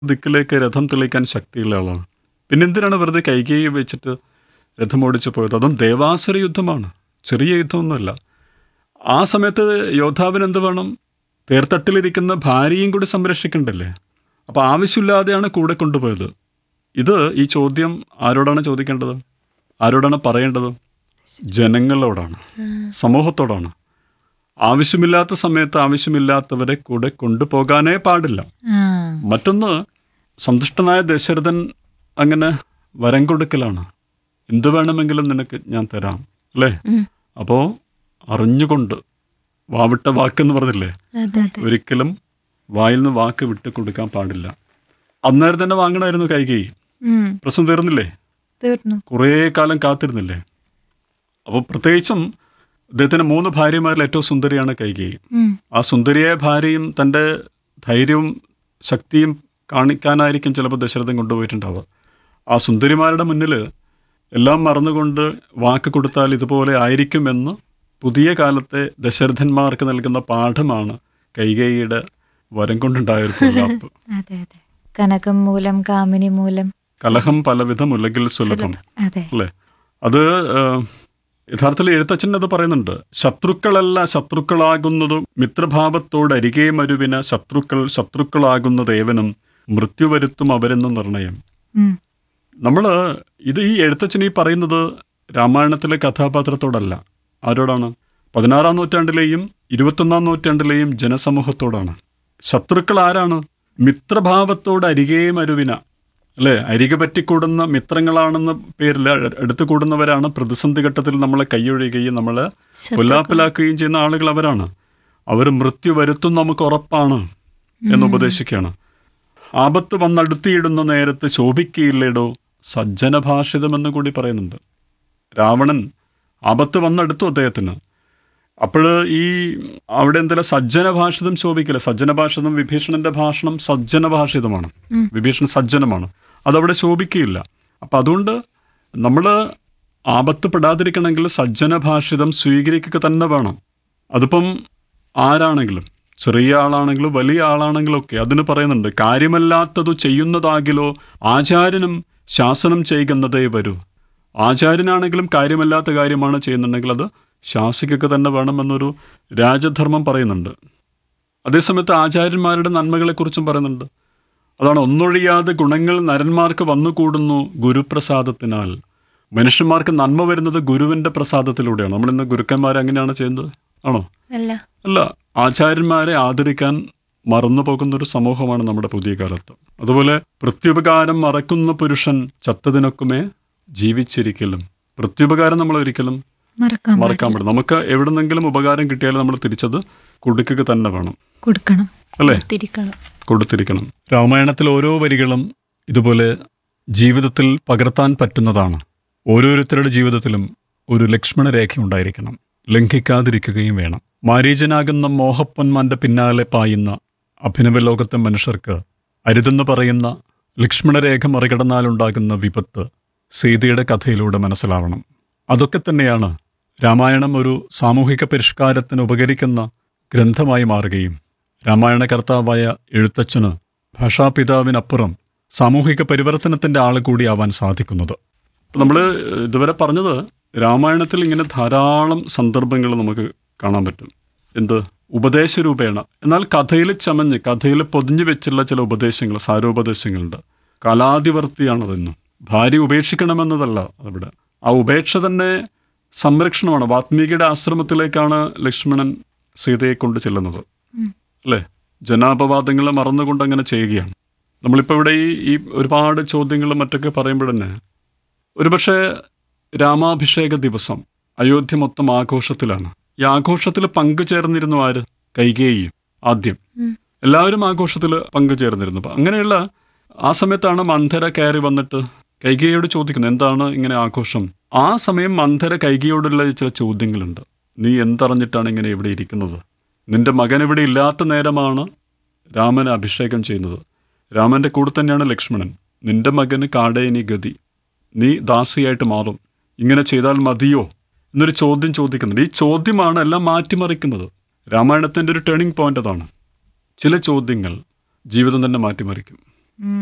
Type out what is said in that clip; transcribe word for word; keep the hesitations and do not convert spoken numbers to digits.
ദിക്കിലേക്ക് രഥം തെളിയിക്കാൻ ശക്തിയുള്ള ആളാണ്. പിന്നെ എന്തിനാണ് വെറുതെ കൈകേയി വെച്ചിട്ട് രഥം ഓടിച്ചു പോയത്? അതും ദേവാസുര യുദ്ധമാണ്, ചെറിയ യുദ്ധമൊന്നുമല്ല. ആ സമയത്ത് യോദ്ധാവിന് എന്ത് വേണം? തേർത്തട്ടിലിരിക്കുന്ന ഭാര്യയും കൂടി സംരക്ഷിക്കണ്ടല്ലേ? അപ്പോൾ ആവശ്യമില്ലാതെയാണ് കൂടെ കൊണ്ടുപോയത്. ഇത് ഈ ചോദ്യം ആരോടാണ് ചോദിക്കേണ്ടത്? ആരോടാണ് പറയേണ്ടത്? ജനങ്ങളോടാണ്, സമൂഹത്തോടാണ്. ആവശ്യമില്ലാത്ത സമയത്ത് ആവശ്യമില്ലാത്തവരെ കൂടെ കൊണ്ടുപോകാനേ പാടില്ല. മറ്റൊന്ന്, സന്തുഷ്ടനായ ദശരഥൻ അങ്ങനെ വരം കൊടുക്കലാണ്. എന്തു വേണമെങ്കിലും നിനക്ക് ഞാൻ തരാം, അല്ലേ? അപ്പോൾ അറിഞ്ഞുകൊണ്ട്, വാവിട്ട വാക്കെന്ന് പറഞ്ഞില്ലേ, ഒരിക്കലും വായിൽ നിന്ന് വാക്ക് വിട്ട് കൊടുക്കാൻ പാടില്ല. അന്നേരം തന്നെ വാങ്ങണമായിരുന്നു കൈകേയി. പ്രശ്നം തീർന്നില്ലേ? കുറേ കാലം കാത്തിരുന്നില്ലേ? അപ്പോൾ പ്രത്യേകിച്ചും അദ്ദേഹത്തിന് മൂന്ന് ഭാര്യമാരിൽ ഏറ്റവും സുന്ദരിയാണ് കൈകേയി. ആ സുന്ദരിയായ ഭാര്യയും തൻ്റെ ധൈര്യവും ശക്തിയും കാണിക്കാനായിരിക്കും ചിലപ്പോൾ ദശരഥൻ കൊണ്ടുപോയിട്ടുണ്ടാവുക. ആ സുന്ദരിമാരുടെ മുന്നിൽ എല്ലാം മറന്നുകൊണ്ട് വാക്ക് കൊടുത്താൽ ഇതുപോലെ ആയിരിക്കുമെന്ന് പുതിയ കാലത്തെ ദശരഥന്മാർക്ക് നൽകുന്ന പാഠമാണ് കൈകേയിയുടെ വരം കൊണ്ടുണ്ടായൊരു പ്രലാപ്. കനകം മൂലം കാമിനി മൂലം കലഹം പലവിധം ഉലകിൽ സുലഭം, അല്ലേ? അത് യഥാർത്ഥത്തിൽ എഴുത്തച്ഛൻ അത് പറയുന്നുണ്ട്. ശത്രുക്കളല്ല ശത്രുക്കളാകുന്നതും മിത്രഭാവത്തോടരികെ മരുവിന ശത്രുക്കൾ ശത്രുക്കളാകുന്നത് ഏവനും മൃത്യു വരുത്തും അവരെന്ന് നിർണയം. നമ്മൾ ഇത് ഈ എഴുത്തച്ഛൻ ഈ പറയുന്നത് രാമായണത്തിലെ കഥാപാത്രത്തോടല്ല. ആരോടാണ്? പതിനാറാം നൂറ്റാണ്ടിലെയും ഇരുപത്തൊന്നാം നൂറ്റാണ്ടിലെയും ജനസമൂഹത്തോടാണ്. ശത്രുക്കൾ ആരാണ്? മിത്രഭാവത്തോടരികെ മരുവിന, അല്ലേ? അരികെ പറ്റിക്കൂടുന്ന മിത്രങ്ങളാണെന്ന പേരിൽ അടുത്തു കൂടുന്നവരാണ് പ്രതിസന്ധി ഘട്ടത്തിൽ നമ്മളെ കൈയൊഴിയുകയും നമ്മളെ കൊല്ലാപ്പിലാക്കുകയും ചെയ്യുന്ന ആളുകൾ അവരാണ്. അവർ മൃത്യു വരുത്തും നമുക്ക് ഉറപ്പാണ് എന്ന് ഉപദേശിക്കുകയാണ്. ആപത്ത് വന്നടുത്തിയിടുന്ന നേരത്ത് ശോഭിക്കയില്ലേടോ സജ്ജനഭാഷിതമെന്ന് കൂടി പറയുന്നുണ്ട്. രാവണൻ ആപത്ത് വന്നെടുത്തു അദ്ദേഹത്തിന്. അപ്പോൾ ഈ അവിടെ എന്തെല്ലാം സജ്ജനഭാഷിതം ശോഭിക്കില്ല. സജ്ജനഭാഷിതം, വിഭീഷണന്റെ ഭാഷണം സജ്ജനഭാഷിതമാണ്, വിഭീഷണൻ സജ്ജനമാണ്, അതവിടെ ശോഭിക്കുകയില്ല. അപ്പം അതുകൊണ്ട് നമ്മൾ ആപത്ത് പെടാതിരിക്കണമെങ്കിൽ സജ്ജനഭാഷിതം സ്വീകരിക്കുക തന്നെ വേണം. അതിപ്പം ആരാണെങ്കിലും, ചെറിയ ആളാണെങ്കിലും വലിയ ആളാണെങ്കിലും ഒക്കെ അതിന് പറയുന്നുണ്ട്. കാര്യമല്ലാത്തതു ചെയ്യുന്നതാകിലോ ആചാര്യനും ശാസനം ചെയ്യുന്നതേ വരൂ. ആചാര്യനാണെങ്കിലും കാര്യമല്ലാത്ത കാര്യമാണ് ചെയ്യുന്നുണ്ടെങ്കിൽ അത് ശാസിക്കുക തന്നെ വേണമെന്നൊരു രാജധർമ്മം പറയുന്നുണ്ട്. അതേസമയത്ത് ആചാര്യന്മാരുടെ നന്മകളെക്കുറിച്ചും പറയുന്നുണ്ട്. അതാണ് ഒന്നൊഴിയാതെ ഗുണങ്ങൾ നരന്മാർക്ക് വന്നുകൂടുന്നു ഗുരുപ്രസാദത്തിനാൽ. മനുഷ്യന്മാർക്ക് നന്മ വരുന്നത് ഗുരുവിൻ്റെ പ്രസാദത്തിലൂടെയാണ്. നമ്മളിന്ന് ഗുരുക്കന്മാരെ അങ്ങനെയാണ് ചെയ്യുന്നത്, ആണോ? അല്ല. ആചാര്യന്മാരെ ആദരിക്കാൻ മറന്നു പോകുന്നൊരു സമൂഹമാണ് നമ്മുടെ പുതിയ കാലത്ത്. അതുപോലെ പ്രത്യുപകാരം മറക്കുന്ന പുരുഷൻ ചത്തതിനൊക്കുമേ ജീവിച്ചിരിക്കലും. പ്രത്യുപകാരം നമ്മൾ ഒരിക്കലും മറക്കാൻ പാടില്ല. നമുക്ക് എവിടുന്നെങ്കിലും ഉപകാരം കിട്ടിയാലും നമ്മൾ തിരിച്ചത് കൊടുക്കുക തന്നെ വേണം, കൊടുക്കണം, അല്ലേ? കൊടുത്തിരിക്കണം. രാമായണത്തിൽ ഓരോ വരികളും ഇതുപോലെ ജീവിതത്തിൽ പകർത്താൻ പറ്റുന്നതാണ്. ഓരോരുത്തരുടെ ജീവിതത്തിലും ഒരു ലക്ഷ്മണരേഖ ഉണ്ടായിരിക്കണം, ലംഘിക്കാതിരിക്കുകയും വേണം. മാരീചനാകുന്ന മോഹപ്പൊന്മാന്റെ പിന്നാലെ പായുന്ന അഭിനവ ലോകത്തെ മനുഷ്യർക്ക് അരുതെന്ന് പറയുന്ന ലക്ഷ്മണരേഖ മറികടന്നാലുണ്ടാകുന്ന വിപത്ത് സീതയുടെ കഥയിലൂടെ മനസ്സിലാവണം. അതൊക്കെ തന്നെയാണ് രാമായണം ഒരു സാമൂഹിക പരിഷ്കാരത്തിന് ഉപകരിക്കുന്ന ഗ്രന്ഥമായി മാറുകയും രാമായണ കർത്താവായ എഴുത്തച്ഛന് ഭാഷാപിതാവിനപ്പുറം സാമൂഹിക പരിവർത്തനത്തിൻ്റെ ആൾ കൂടിയാവാൻ സാധിക്കുന്നത്. നമ്മൾ ഇതുവരെ പറഞ്ഞത് രാമായണത്തിൽ ഇങ്ങനെ ധാരാളം സന്ദർഭങ്ങൾ നമുക്ക് കാണാൻ പറ്റും. എന്ത്? ഉപദേശരൂപേണ. എന്നാൽ കഥയിൽ ചമഞ്ഞ് കഥയിൽ പൊതിഞ്ഞു വെച്ചുള്ള ചില ഉപദേശങ്ങൾ, സാരോപദേശങ്ങളുണ്ട്. കലാധിവർത്തിയാണതെന്നും. ഭാര്യ ഉപേക്ഷിക്കണമെന്നതല്ല അവിടെ. ആ ഉപേക്ഷ തന്നെ സംരക്ഷണമാണ്. വാത്മീകിയുടെ ആശ്രമത്തിലേക്കാണ് ലക്ഷ്മണൻ സീതയെ കൊണ്ട് ചെല്ലുന്നത്, അല്ലേ? ജനാപവാദങ്ങൾ മറന്നുകൊണ്ട് അങ്ങനെ ചെയ്യുകയാണ്. നമ്മളിപ്പോൾ ഇവിടെ ഈ ഈ ഒരുപാട് ചോദ്യങ്ങളും മറ്റൊക്കെ പറയുമ്പോൾ തന്നെ ഒരുപക്ഷെ രാമാഭിഷേക ദിവസം അയോധ്യ മൊത്തം ആഘോഷത്തിലാണ്. ഈ ആഘോഷത്തിൽ പങ്കുചേർന്നിരുന്നു ആര്? കൈകേയിയും. ആദ്യം എല്ലാവരും ആഘോഷത്തിൽ പങ്കുചേർന്നിരുന്നു. അങ്ങനെയുള്ള ആ സമയത്താണ് മന്ധര കയറി വന്നിട്ട് കൈകേയിയോട് ചോദിക്കുന്നത്, എന്താണ് ഇങ്ങനെ ആഘോഷം? ആ സമയം മന്ധര കൈകേയിയോടുള്ള ചില ചോദ്യങ്ങളുണ്ട്. നീ എന്തറിഞ്ഞിട്ടാണ് ഇങ്ങനെ ഇവിടെ ഇരിക്കുന്നത്? നിന്റെ മകൻ ഇവിടെ ഇല്ലാത്ത നേരമാണ് രാമനെ അഭിഷേകം ചെയ്യുന്നത്. രാമൻ്റെ കൂടെ തന്നെയാണ് ലക്ഷ്മണൻ. നിന്റെ മകന് കാടേനി ഗതി, നീ ദാസിയായിട്ട് മാറും, ഇങ്ങനെ ചെയ്താൽ മതിയോ എന്നൊരു ചോദ്യം ചോദിക്കുന്നുണ്ട്. ഈ ചോദ്യമാണ് എല്ലാം മാറ്റിമറിക്കുന്നത്. രാമായണത്തിൻ്റെ ഒരു ടേണിംഗ് പോയിന്റ് അതാണ്. ചില ചോദ്യങ്ങൾ ജീവിതം തന്നെ മാറ്റിമറിക്കും. ഉം.